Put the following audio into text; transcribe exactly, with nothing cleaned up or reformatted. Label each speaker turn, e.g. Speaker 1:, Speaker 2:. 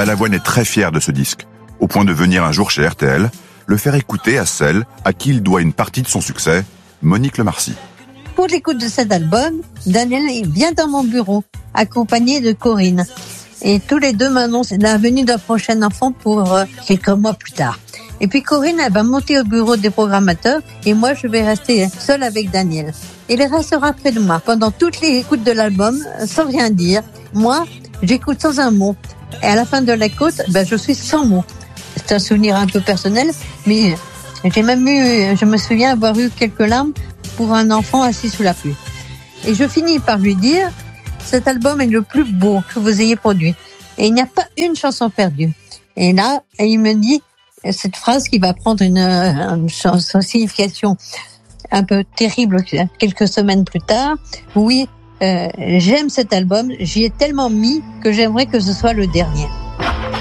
Speaker 1: Balavoine est très fier de ce disque, au point de venir un jour chez R T L, le faire écouter à celle à qui il doit une partie de son succès, Monique Lemarcy.
Speaker 2: Pour l'écoute de cet album, Daniel vient dans mon bureau, accompagné de Corinne. Et tous les deux m'annoncent la venue d'un prochain enfant pour euh, quelques mois plus tard. Et puis Corinne, elle va monter au bureau des programmateurs et moi, je vais rester seule avec Daniel. Il restera près de moi pendant toutes les écoutes de l'album, sans rien dire. Moi, j'écoute sans un mot. Et à la fin de l'écoute, ben, je suis sans mots. C'est un souvenir un peu personnel, mais j'ai même eu, je me souviens avoir eu quelques larmes pour un enfant assis sous la pluie. Et je finis par lui dire, cet album est le plus beau que vous ayez produit. Et il n'y a pas une chanson perdue. Et là, il me dit cette phrase qui va prendre une, une, une signification un peu terrible quelques semaines plus tard. Oui, euh, j'aime cet album, j'y ai tellement mis que j'aimerais que ce soit le dernier.